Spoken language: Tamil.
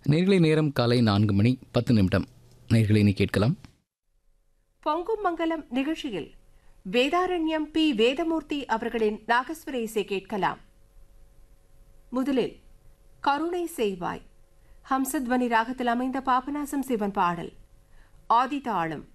நேர்களை நேரம் காலை 4:10. நேர்களை நீ கேட்கலாம். பொங்கும் மங்கலம் நிகழ்ச்சியில் வேதாரண்யம் பி வேதமூர்த்தி அவர்களின் நாகஸ்வர இசை கேட்கலாம். முதலில் கருணை செய்வாய் ஹம்சத்வனி ராகத்தில் அமைந்த பாபநாசம் சிவன் பாடல். ஆதி தாளம்